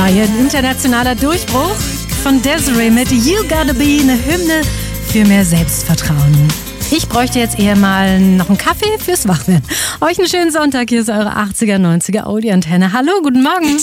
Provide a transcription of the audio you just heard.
Reihe. Ein internationaler Durchbruch von Desiree mit You Gotta Be, eine Hymne für mehr Selbstvertrauen. Ich bräuchte jetzt eher mal noch einen Kaffee fürs Wachwerden. Euch einen schönen Sonntag. Hier ist eure 80er, 90er Oldie-Antenne. Hallo, guten Morgen.